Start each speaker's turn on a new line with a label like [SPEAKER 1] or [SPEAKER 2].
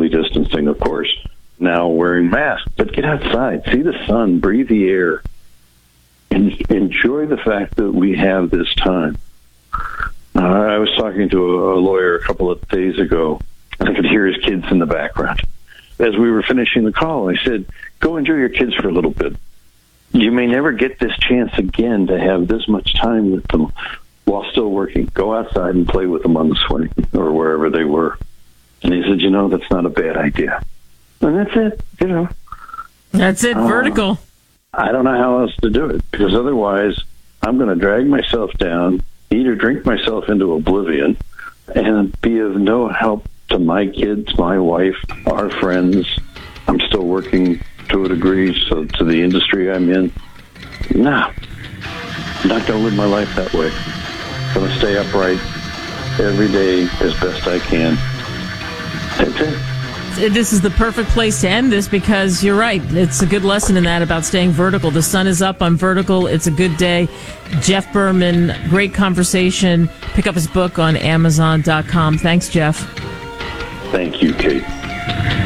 [SPEAKER 1] socially distancing, of course, now wearing masks. But get outside, see the sun, breathe the air, and enjoy the fact that we have this time. I was talking to a lawyer a couple of days ago, and I could hear his kids in the background. As we were finishing the call, I said, go enjoy your kids for a little bit. You may never get this chance again to have this much time with them while still working. Go outside and play with them on the swing or wherever they were. And he said, that's not a bad idea. And that's it,
[SPEAKER 2] That's it, vertical.
[SPEAKER 1] I don't know how else to do it, because otherwise I'm going to drag myself down, eat or drink myself into oblivion, and be of no help to my kids, my wife, our friends. I'm still working to a degree, so to the industry I'm in. No, I'm not going to live my life that way. I'm going to stay upright every day as best I can. That's it.
[SPEAKER 2] This is the perfect place to end this, because you're right. It's a good lesson in that about staying vertical. The sun is up. I'm vertical. It's a good day. Jeff Berman, great conversation. Pick up his book on Amazon.com. Thanks, Jeff.
[SPEAKER 1] Thank you, Kate.